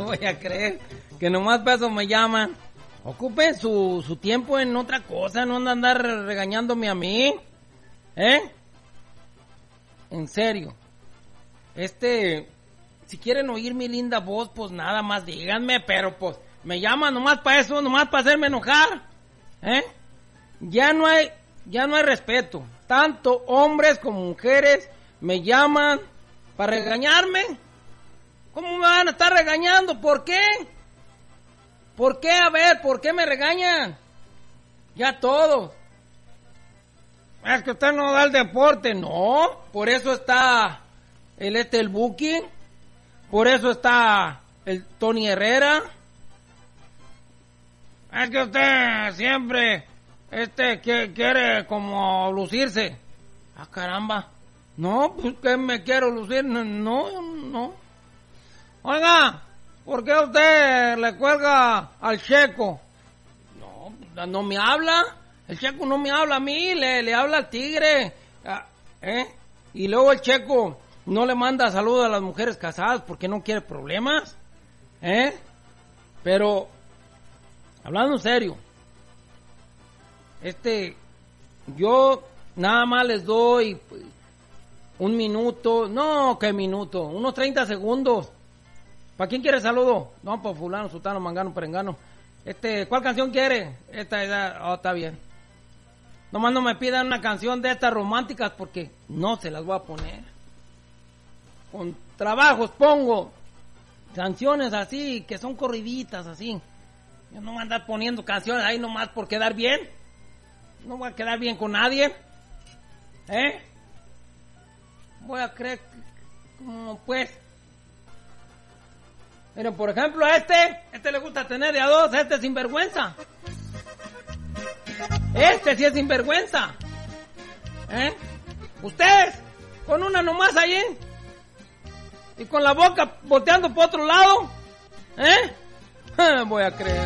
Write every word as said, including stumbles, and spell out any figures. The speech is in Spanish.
voy a creer que nomás para eso me llaman. Ocupen su, su tiempo en otra cosa, no andan a andar regañándome a mí. ¿Eh? En serio. Este, si quieren oír mi linda voz, pues nada más díganme, pero pues me llaman nomás para eso, nomás para hacerme enojar. ¿Eh? Ya no hay, ya no hay respeto. Tanto hombres como mujeres me llaman para regañarme. ¿Cómo me van a estar regañando? ¿Por qué? ¿Por qué? A ver, ¿por qué me regañan? Ya todos. Es que usted no da el deporte. No, por eso está el este, el Buki. Por eso está el Tony Herrera. Es que usted siempre este que quiere como lucirse. Ah, caramba. No, pues que me quiero lucir. No, no, no. Oiga, ¿por qué usted le cuelga al Checo? No, no me habla. El Checo no me habla a mí, le, le habla al Tigre. ¿Eh? Y luego el Checo no le manda saludos a las mujeres casadas porque no quiere problemas. ¿Eh? Pero, hablando en serio, este, yo nada más les doy un minuto, no, ¿qué minuto? Unos treinta segundos. ¿Para quién quiere saludo? No, para fulano, sutano, mangano, perengano. Este, ¿cuál canción quiere? Esta, esta, oh, está bien. Nomás no me pidan una canción de estas románticas porque no se las voy a poner. Con trabajos pongo canciones así, que son corriditas así. Yo no voy a andar poniendo canciones ahí nomás por quedar bien. No voy a quedar bien con nadie. ¿Eh? Voy a creer, como pues... Miren, por ejemplo, a este, este le gusta tener de a dos, este es sinvergüenza. Este sí es sinvergüenza. ¿Eh? Ustedes, con una nomás ahí, y con la boca volteando por otro lado, ¿eh? Voy a creer.